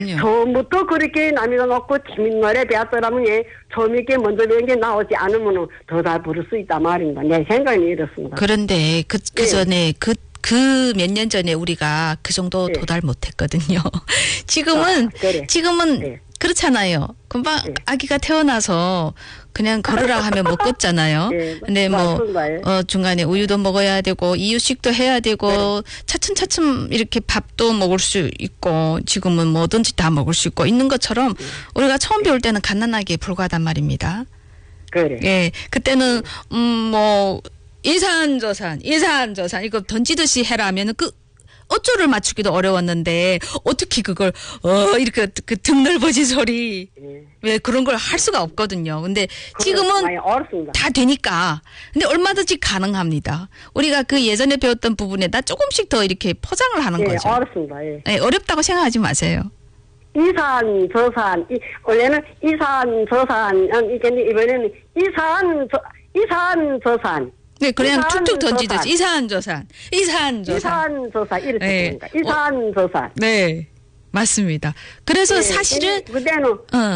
처음부터 그렇게 남이가 놓고 재밌는 노래 배웠더라면 처음에 먼저 배운 게 나오지 않으면 더 잘 부를 수 있단 말입니다. 내 생각이 이렇습니다. 그런데 그 전에 그 몇 년 전에 우리가 그 정도 도달 못했거든요. 지금은 그렇잖아요. 금방 아기가 태어나서 그냥 걸으라 하면 못 걷잖아요. 근데 중간에 우유도 먹어야 되고 이유식도 해야 되고 차츰차츰 이렇게 밥도 먹을 수 있고 지금은 뭐든지 다 먹을 수 있고 있는 것처럼 우리가 처음 배울 때는 갓난아기에 불과하단 말입니다. 그래. 예, 그때는 이산저산 이거 던지듯이 해라 하면은 어조를 맞추기도 어려웠는데 어떻게 그걸 이렇게 그 등 넓어진 소리 왜 그런 걸 할 수가 없거든요. 근데 지금은 다 되니까 근데 얼마든지 가능합니다. 우리가 그 예전에 배웠던 부분에다 조금씩 더 이렇게 포장을 하는 거죠. 어렵습니다. 예, 어렵다고 생각하지 마세요. 이산 저산 원래는 이산 저산 이번에는 이산 저산. 네, 그냥 툭툭 던지듯이 이산저산 이렇게 됩니다. 이산저산. 네, 맞습니다. 그래서 사실은 그때는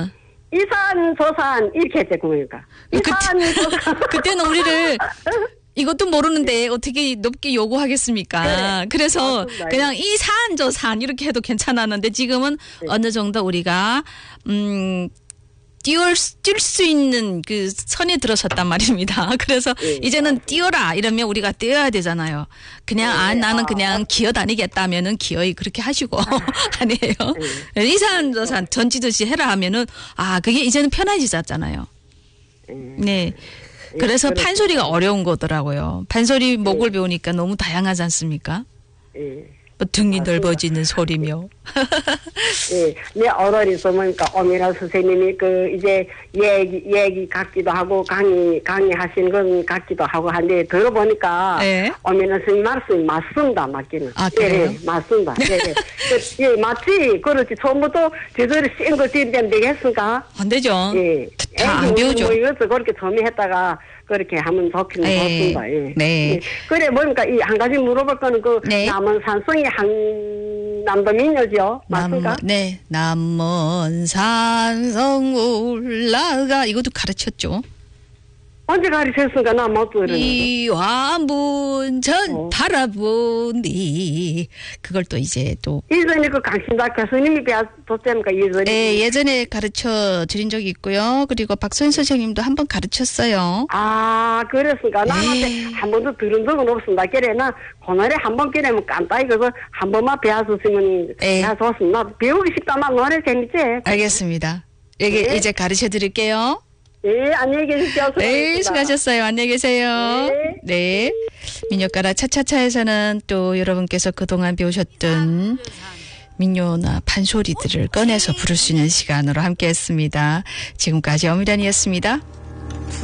이산저산 이렇게 했죠, 그러니까. 그때는 우리를 이것도 모르는데 어떻게 높게 요구하겠습니까? 그래서 맞습니다. 그냥 이산저산 이렇게 해도 괜찮았는데 지금은 어느 정도 우리가 뛸 수 있는 그 선에 들어섰단 말입니다. 그래서 이제는 뛰어라 이러면 우리가 뛰어야 되잖아요. 그냥 나는 그냥 기어 다니겠다 하면은 기어이 그렇게 하시고 아니에요. 이산저산 던지듯이 해라 하면은 그게 이제는 편해지잖아요. 네. 그래서 판소리가 어려운 거더라고요. 판소리 목을 배우니까 너무 다양하지 않습니까? 등이 넓어지는 소리며. 내 어른이 있으니까 오미라 선생님이 이제 얘기 같기도 하고 강의하시는 건 같기도 하고 한데 들어보니까 오미라 선생님 말씀이 맞습니다. 맞기는. 그래요? 맞습니다. 맞지. 그렇지. 처음부터 제대로 센 걸 뛰면 되겠습니까? 안 되죠. 다 안 배우죠. 이것도 그렇게 처음에 했다가 그렇게 하면 좋습니다. 네. 그래 보니까 이 한 가지 물어볼 거는 남원 산성이 남도 민요죠. 맞습니까? 네. 남원 산성 올라가 이것도 가르쳤죠. 언제 가르쳤을까? 나 못 들었는데. 이화문전 바라보니 그걸 또 이제 또 예전에 강신다 교수님이 배웠답니까? 예전에 가르쳐 드린 적이 있고요. 그리고 박소연 선생님도 한번 가르쳤어요. 그랬을까? 나한테 한 번도 들은 적은 없습니다. 그래나 노래 한 번 끼려면 깐따이 그거 한 번만 배웠으면 좋습니다. 배우기 쉽다만 노래 재밌지? 알겠습니다. 이제 가르쳐 드릴게요. 안녕히 계십시오. 네, 수고하셨어요. 안녕히 계세요. 네. 민요가라 차차차에서는 또 여러분께서 그동안 배우셨던 민요나 판소리들을 꺼내서 부를 수 있는 시간으로 함께 했습니다. 지금까지 엄일환이었습니다.